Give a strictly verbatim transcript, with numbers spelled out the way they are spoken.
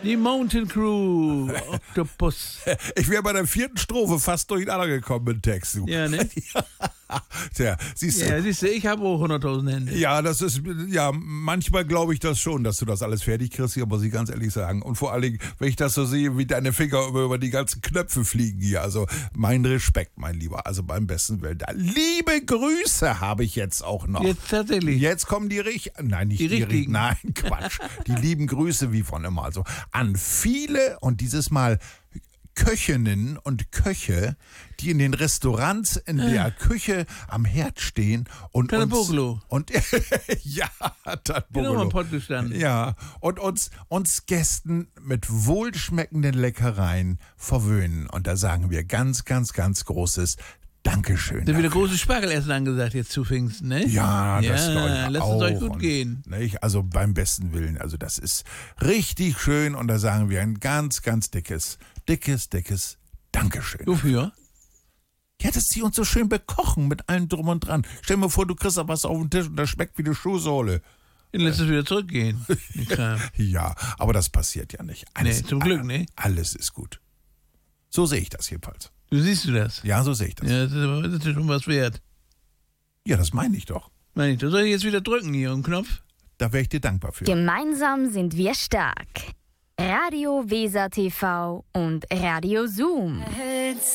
Die Mountain Crew, Octopus. Ich wäre bei der vierten Strophe fast durcheinander gekommen mit Text. Du. Ja, ne? Tja, siehst du. Ja, siehst du, ich habe auch hunderttausend Hände. Ja, das ist, ja, manchmal glaube ich das schon, dass du das alles fertig kriegst, hier muss ich ganz ehrlich sagen. Und vor allen Dingen, wenn ich das so sehe, wie deine Finger über, über die ganzen Knöpfe fliegen hier. Also, mein Respekt, mein Lieber. Also, beim besten Willen. Liebe Grüße habe ich jetzt auch noch. Jetzt tatsächlich. Jetzt kommen die richtigen, nein, nicht Die die, richtigen. richtigen. Nein, Quatsch. Die lieben Grüße, wie von immer. Also, an viele und dieses Mal Köchinnen und Köche, die in den Restaurants in der Küche am Herd stehen und Tante uns Boglo. und ja, Tante Genau Boglo. am Pott gestanden. Ja, und uns uns Gästen mit wohlschmeckenden Leckereien verwöhnen und da sagen wir ganz ganz ganz großes Dankeschön. Da wird wieder dafür. großes Spargelessen angesagt jetzt zu Pfingsten, ne? Ja, das Ja, glaube ich lasst auch. es euch gut Und, gehen. Nicht? Also beim besten Willen. Also das ist richtig schön und da sagen wir ein ganz, ganz dickes, dickes, dickes Dankeschön. Wofür? Ja, dass sie uns so schön bekochen mit allem drum und dran. Stell dir mal vor, du kriegst da was auf den Tisch und das schmeckt wie eine Schuhsohle. Dann lässt es wieder zurückgehen. den Kram. Ja, aber das passiert ja nicht. Alles, Nee, zum Glück, ne? Alles ist gut. So sehe ich das jedenfalls. Du siehst du das? Ja, so sehe ich das. Ja, das ist, aber- das ist schon was wert. Ja, das meine ich doch. Meine ich, da soll ich jetzt wieder drücken hier am Knopf? Da wäre ich dir dankbar für. Gemeinsam sind wir stark. Radio Weser T V und Radio Zoom.